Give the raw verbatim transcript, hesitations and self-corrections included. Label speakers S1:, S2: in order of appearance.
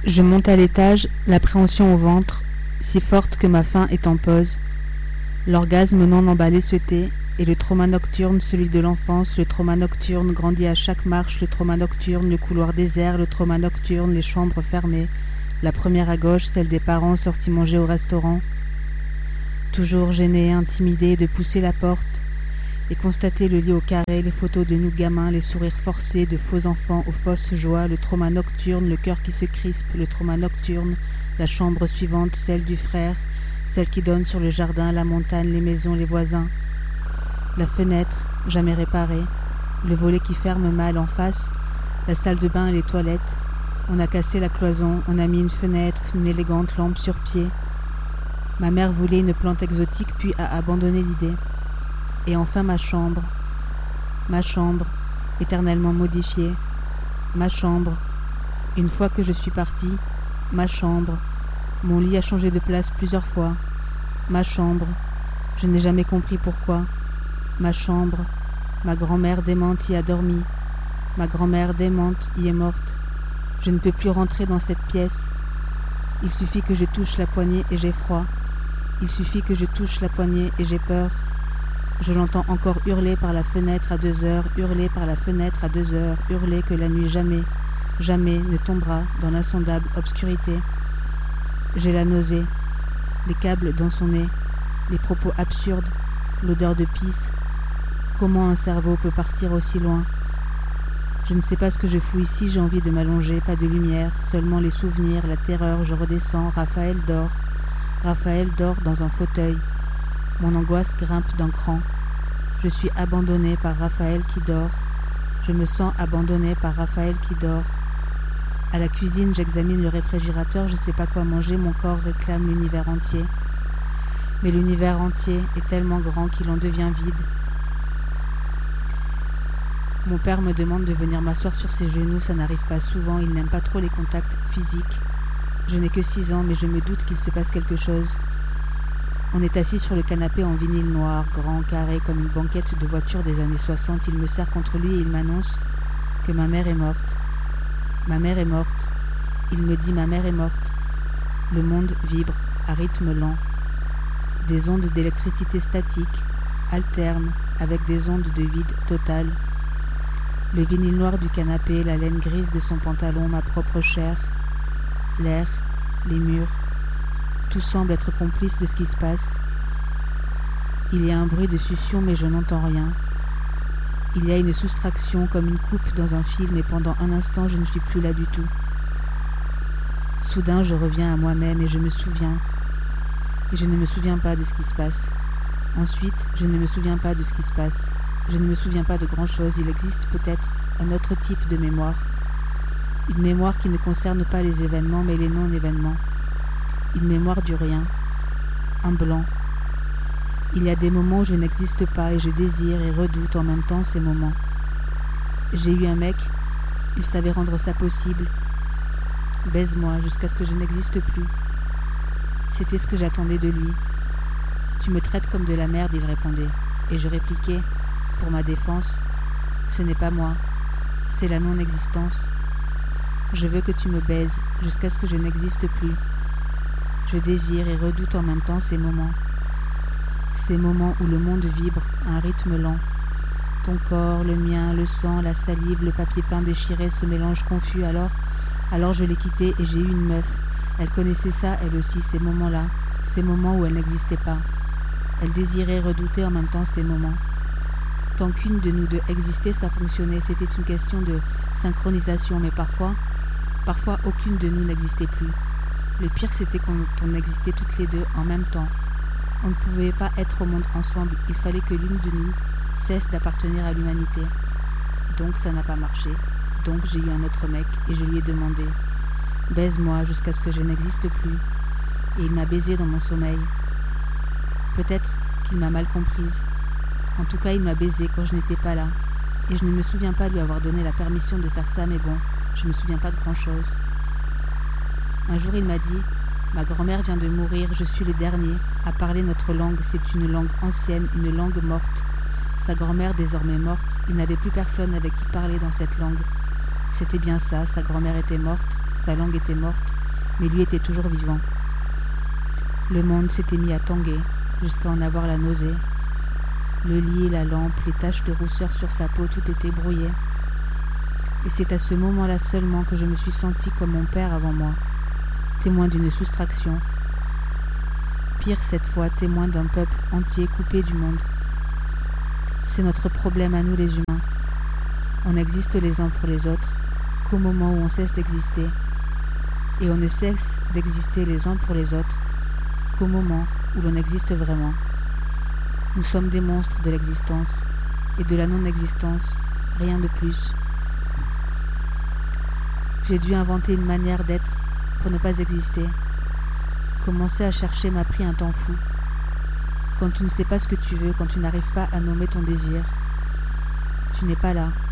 S1: Je monte à l'étage, l'appréhension au ventre, si forte que ma faim est en pause. L'orgasme non emballé se tait, et le trauma nocturne, celui de l'enfance, le trauma nocturne grandit à chaque marche, le trauma nocturne, le couloir désert, le trauma nocturne, les chambres fermées, la première à gauche, celle des parents sortis manger au restaurant. Toujours gêné, intimidé de pousser la porte et constater le lit au carré, les photos de nous gamins, les sourires forcés de faux enfants aux fausses joies, le trauma nocturne, le cœur qui se crispe, le trauma nocturne, la chambre suivante, celle du frère, celle qui donne sur le jardin, la montagne, les maisons, les voisins. La fenêtre, jamais réparée, le volet qui ferme mal en face, la salle de bain et les toilettes. On a cassé la cloison, on a mis une fenêtre, une élégante lampe sur pied. Ma mère voulait une plante exotique puis a abandonné l'idée. Et enfin ma chambre, ma chambre, éternellement modifiée, ma chambre. Une fois que je suis partie, ma chambre. Mon lit a changé de place plusieurs fois. Ma chambre. Je n'ai jamais compris pourquoi. Ma chambre. Ma grand-mère démente y a dormi. Ma grand-mère démente y est morte. Je ne peux plus rentrer dans cette pièce. Il suffit que je touche la poignée et j'ai froid. Il suffit que je touche la poignée et j'ai peur. Je l'entends encore hurler par la fenêtre à deux heures, hurler par la fenêtre à deux heures, hurler que la nuit jamais, jamais ne tombera dans l'insondable obscurité. J'ai la nausée, les câbles dans son nez, les propos absurdes, l'odeur de pisse. Comment un cerveau peut partir aussi loin? Je ne sais pas ce que je fous ici, j'ai envie de m'allonger, pas de lumière, seulement les souvenirs, la terreur, je redescends, Raphaël dort. Raphaël dort dans un fauteuil. Mon angoisse grimpe d'un cran. Je suis abandonnée par Raphaël qui dort. Je me sens abandonnée par Raphaël qui dort. À la cuisine, j'examine le réfrigérateur, je ne sais pas quoi manger, mon corps réclame l'univers entier. Mais l'univers entier est tellement grand qu'il en devient vide. Mon père me demande de venir m'asseoir sur ses genoux, ça n'arrive pas souvent, il n'aime pas trop les contacts physiques. Je n'ai que six ans, mais je me doute qu'il se passe quelque chose. On est assis sur le canapé en vinyle noir, grand, carré, comme une banquette de voiture des années soixante. Il me serre contre lui et il m'annonce que ma mère est morte. Ma mère est morte. Il me dit ma mère est morte. Le monde vibre à rythme lent. Des ondes d'électricité statique alternent avec des ondes de vide total. Le vinyle noir du canapé, la laine grise de son pantalon, ma propre chair, l'air, les murs, tout semble être complice de ce qui se passe. Il y a un bruit de succion mais je n'entends rien. Il y a une soustraction comme une coupe dans un film et pendant un instant je ne suis plus là du tout. Soudain je reviens à moi-même et je me souviens. Et je ne me souviens pas de ce qui se passe. Ensuite, je ne me souviens pas de ce qui se passe. Je ne me souviens pas de grand-chose. Il existe peut-être un autre type de mémoire. Une mémoire qui ne concerne pas les événements mais les non-événements. Une mémoire du rien. Un blanc. Il y a des moments où je n'existe pas et je désire et redoute en même temps ces moments. J'ai eu un mec, il savait rendre ça possible. Baise-moi jusqu'à ce que je n'existe plus. C'était ce que j'attendais de lui. Tu me traites comme de la merde, il répondait. Et je répliquais, pour ma défense, ce n'est pas moi, c'est la non-existence. Je veux que tu me baises jusqu'à ce que je n'existe plus. Je désire et redoute en même temps ces moments. Ces moments où le monde vibre à un rythme lent. Ton corps, le mien, le sang, la salive, le papier peint déchiré se mélangent confus. Alors, alors je l'ai quitté et j'ai eu une meuf. Elle connaissait ça, elle aussi, ces moments-là. Ces moments où elle n'existait pas. Elle désirait et redoutait en même temps ces moments. Tant qu'une de nous deux existait, ça fonctionnait. C'était une question de synchronisation, mais parfois, parfois aucune de nous n'existait plus. Le pire, c'était quand on existait toutes les deux en même temps. On ne pouvait pas être au monde ensemble. Il fallait que l'une de nous cesse d'appartenir à l'humanité. Donc ça n'a pas marché. Donc j'ai eu un autre mec et je lui ai demandé « Baise-moi jusqu'à ce que je n'existe plus ». Et il m'a baisé dans mon sommeil. Peut-être qu'il m'a mal comprise. En tout cas, il m'a baisé quand je n'étais pas là. Et je ne me souviens pas lui avoir donné la permission de faire ça, mais bon, je me souviens pas de grand-chose. Un jour, il m'a dit « Ma grand-mère vient de mourir, je suis le dernier à parler notre langue. C'est une langue ancienne, une langue morte. Sa grand-mère, désormais morte, il n'avait plus personne avec qui parler dans cette langue. C'était bien ça, sa grand-mère était morte, sa langue était morte. mais lui était toujours vivant. Le monde s'était mis à tanguer, jusqu'à en avoir la nausée. Le lit, la lampe, les taches de rousseur sur sa peau, tout était brouillé. Et c'est à ce moment-là seulement que je me suis sentie comme mon père avant moi, témoin d'une soustraction. Pire cette fois, témoin d'un peuple entier coupé du monde. C'est notre problème à nous les humains. On existe les uns pour les autres qu'au moment où on cesse d'exister. Et on ne cesse d'exister les uns pour les autres qu'au moment où l'on existe vraiment. Nous sommes des monstres de l'existence et de la non-existence, rien de plus. J'ai dû inventer une manière d'être pour ne pas exister. Commencer à chercher m'a pris un temps fou. Quand tu ne sais pas ce que tu veux, quand tu n'arrives pas à nommer ton désir, tu n'es pas là.